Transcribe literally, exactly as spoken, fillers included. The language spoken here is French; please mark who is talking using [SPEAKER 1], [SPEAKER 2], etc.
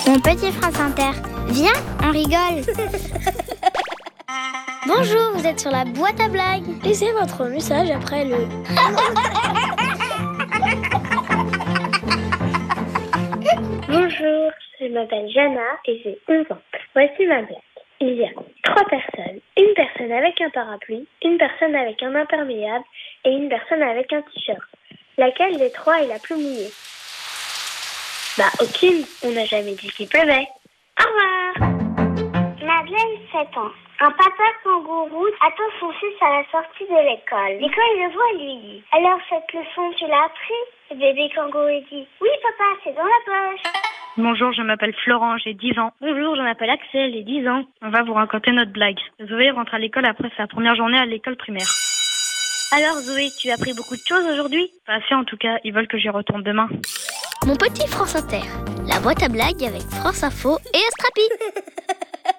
[SPEAKER 1] Mon petit France Inter, viens, on rigole. Bonjour, vous êtes sur la boîte à blagues.
[SPEAKER 2] Laissez votre message après le...
[SPEAKER 3] Bonjour, je m'appelle Jana et j'ai onze ans. Voici ma blague. Il y a trois personnes. Une personne avec un parapluie, une personne avec un imperméable et une personne avec un t-shirt. Laquelle des trois est la plus mouillée? Bah aucune, on n'a jamais dit qu'il pleuvait. Au revoir.
[SPEAKER 4] Madeleine, sept ans. Un papa kangourou attend son fils à la sortie de l'école. Et quand il le voit, lui dit: alors cette leçon, tu l'as appris? Le bébé kangourou dit: oui papa, c'est dans la poche.
[SPEAKER 5] Bonjour, je m'appelle Florent, j'ai dix ans.
[SPEAKER 3] Bonjour, je m'appelle Axel, j'ai dix ans.
[SPEAKER 5] On va vous raconter notre blague. Zoé rentre à l'école après sa première journée à l'école primaire.
[SPEAKER 3] Alors Zoé, tu as appris beaucoup de choses aujourd'hui?
[SPEAKER 5] Pas assez en tout cas, ils veulent que j'y retourne demain.
[SPEAKER 1] Mon petit France Inter, la boîte à blagues avec France Info et Astrapi.